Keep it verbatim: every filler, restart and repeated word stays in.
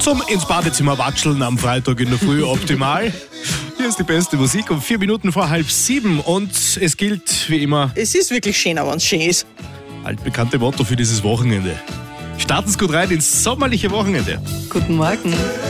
Zum ins Badezimmer watscheln am Freitag in der Früh optimal. Hier ist die beste Musik um vier Minuten vor halb sieben und es gilt wie immer Es ist wirklich schöner, wenn es schön ist. altbekannte Motto für dieses Wochenende. Starten Sie gut rein ins sommerliche Wochenende. Guten Morgen.